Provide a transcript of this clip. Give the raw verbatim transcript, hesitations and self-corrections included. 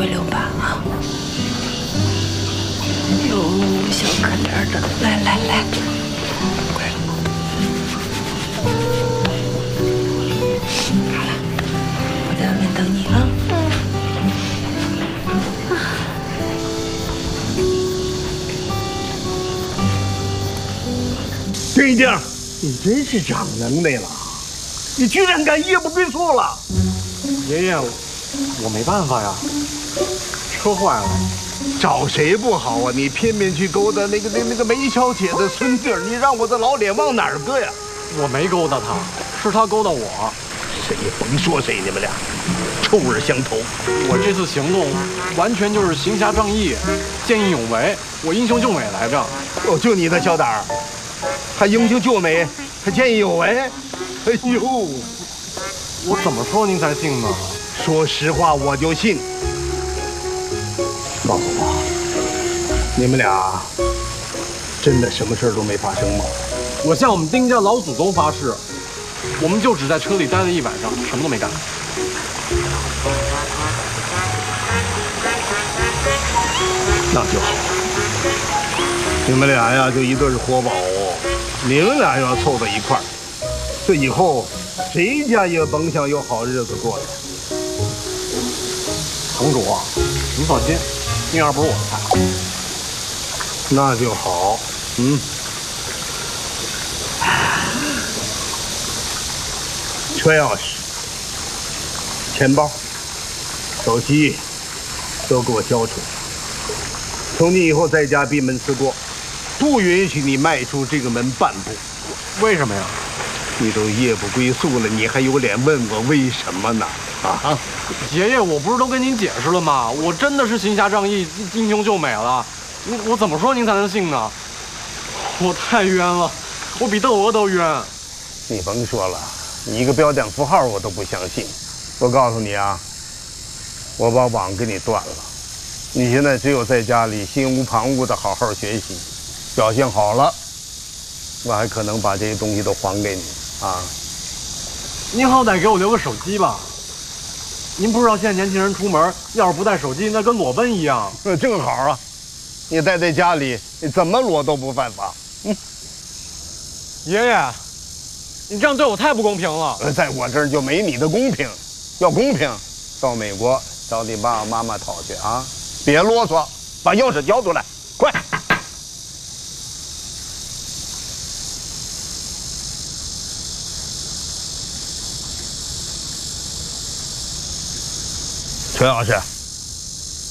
回溜吧啊！哟，小可怜的，来来来，乖了。好了，我在外面等你啊。 丁丁，你真是长能耐了，你居然敢夜不归宿了！ 爷爷，我没办法呀，车坏了。 找谁不好啊？你偏偏去勾搭那个那那个梅小姐的孙女，你让我的老脸往哪儿搁呀？ 我没勾搭他，是他勾搭我。 谁也甭说谁，你们俩臭味相投。 我这次行动完全就是行侠仗义、见义勇为，我英雄救美来着。 哦，就你的小胆儿，还英雄救美，还见义勇为。哎呦， 我怎么说您才信呢？ 说实话，我就信。告诉我，你们俩真的什么事儿都没发生吗？ 我向我们丁家老祖宗发誓，我们就只在车里待了一晚上，什么都没干。 那就好。你们俩呀，就一对活宝，你们俩要凑到一块儿，这以后谁家也甭想有好日子过了。 城主，您放心，宁儿不是我的菜。 那就好，嗯。车钥匙、钱包、手机都给我交出来。从今以后在家闭门思过，不允许你迈出这个门半步。 为什么呀？ 你都夜不归宿了，你还有脸问我为什么呢？啊！ 爷爷，我不是都跟您解释了吗？我真的是行侠仗义、英雄救美了。我怎么说您才能信呢？我太冤了，我比窦娥都冤。 你甭说了，你一个标点符号我都不相信。我告诉你啊，我把网给你断了，你现在只有在家里心无旁骛的好好学习，表现好了，我还可能把这些东西都还给你啊。 您好歹给我留个手机吧。您不知道现在年轻人出门要是不带手机，那跟裸奔一样。 那正好啊，你待在家里，你怎么裸都不犯法。嗯， 爷爷，你这样对我太不公平了。 在我这儿就没你的公平，要公平，到美国找你爸爸妈妈讨去啊！别啰嗦，把钥匙交出来，快！车钥匙。